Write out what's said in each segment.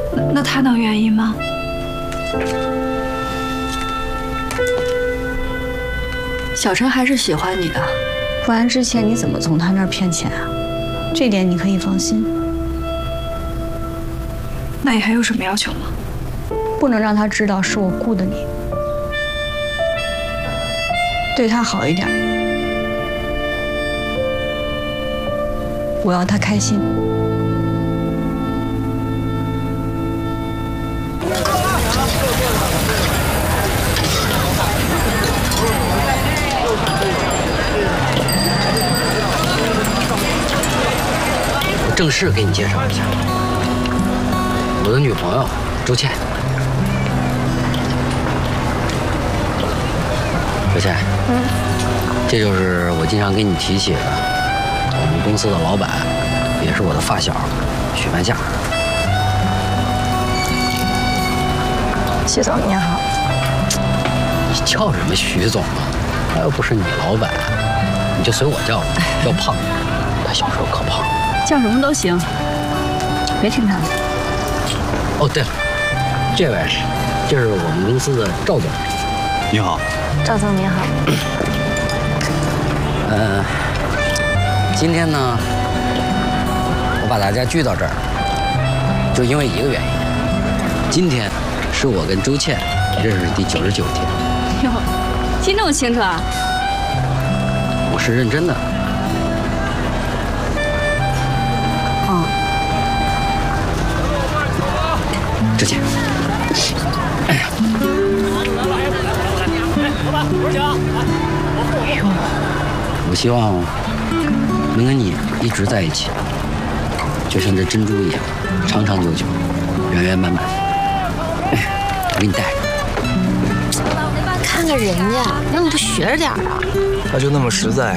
那他能愿意吗？小陈还是喜欢你的， 不然之前你怎么从他那儿骗钱啊？这点你可以放心。 那你还有什么要求吗？ 不能让他知道是我雇的你，对他好一点。我要他开心。 我正式给你介绍一下，我的女朋友周倩。周倩，这就是我经常给你提起的，我们公司的老板，也是我的发小许半夏。 徐总您好。 你叫什么徐总啊？他又不是你老板，你就随我叫吧，叫胖。他小时候可胖。 叫什么都行，别听他的。 哦，对了，这位是我们公司的赵总。 你好， 赵总您好。 今天呢，我把大家聚到这儿，就因为一个原因。今天是我跟周倩认识第99天。 哟，记那么清楚啊？ 我是认真的。 哦。 周倩。哎呀。我希望能跟你一直在一起，就像这珍珠一样，长长久久，圆圆满满。我给你带着。 看看人家，你怎么不学着点啊？ 他就那么实在。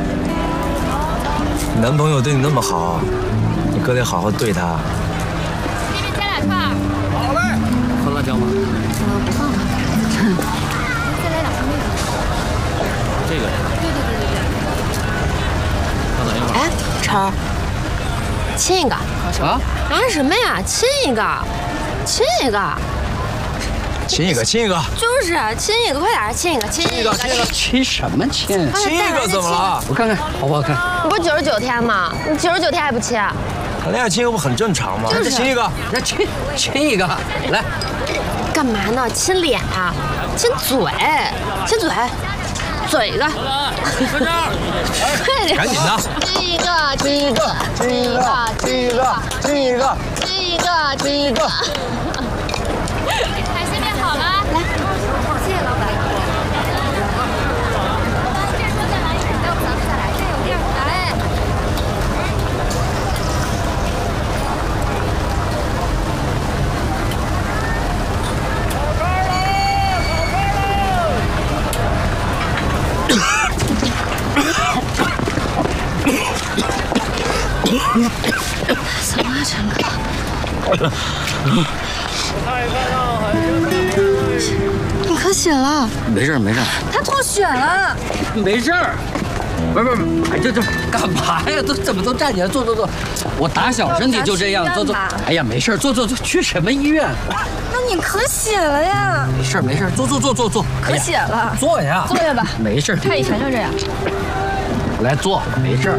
你男朋友对你那么好，你可得好好对他。 这边加2串。好嘞。 放辣椒吗？ 不放了。再来2串那个。 这个。 哎，晨儿，亲一个。 啊？ 啊什么呀？亲一个，亲一个。 亲一个，亲一个。 就是亲一个，快点，亲一个，亲一个，亲一个。 亲什么亲？ 亲一个怎么了？ 我看看好不好看？ 你不是99天吗？你99天还不亲？ 谈恋爱亲一个不很正常吗？ 就是亲一个。 那亲一个，来。 干嘛呢？亲脸啊？亲嘴，亲嘴。嘴一个，快点！ 赶紧的！ 亲一个，亲一个，亲一个，亲一个，亲一个，亲一个，亲一个。海鲜面好了，来，谢谢老板。这桌再来一点，要不咱们再来，这有地儿，来。怎么了，陈哥？你咳血了？ 没事没事。 他吐血了。 没事儿。不是，哎，这干嘛呀？怎么都站起来？坐。我打小身体就这样，坐。哎呀，没事，坐。去什么医院？ 那你咳血了呀？ 没事，坐。 咳血了。 坐呀。 坐下吧。 没事。 他以前就这样。 来坐，没事。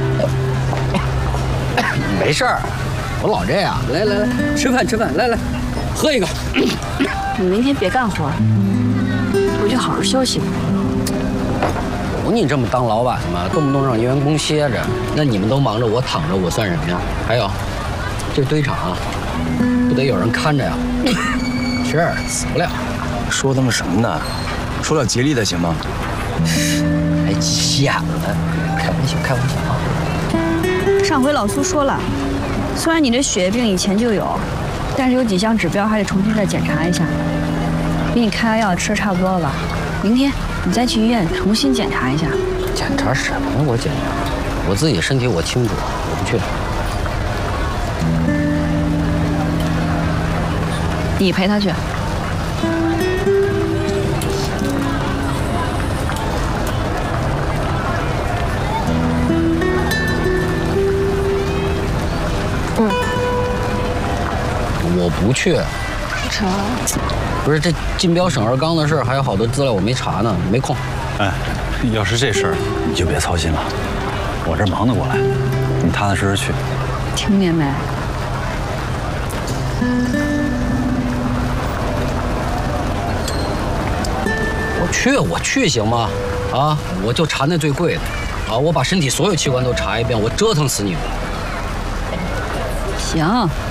没事儿，我老这样。来，吃饭，来，喝一个。 你明天别干活，回去好好休息吧。 有你这么当老板的吗？动不动让员工歇着，那你们都忙着，我躺着，我算什么呀？还有，这堆场啊，不得有人看着呀？是，死不了。 说他妈什么呢？说点吉利的行吗？ 还急眼了，开玩笑啊。 上回老苏说了，虽然你这血液病以前就有，但是有几项指标还得重新再检查一下。给你开了药，吃的差不多了吧？明天你再去医院重新检查一下。 检查什么呀？我检查，我自己身体我清楚，我不去了。 你陪他去。 我不去。 成， 不是这竞标沈二刚的事儿，还有好多资料我没查呢，没空。 哎，要是这事儿，你就别操心了，我这忙得过来，你踏踏实实去。 听见没？ 我去行吗？啊，我就查那最贵的，我把身体所有器官都查一遍，我折腾死你们。 行。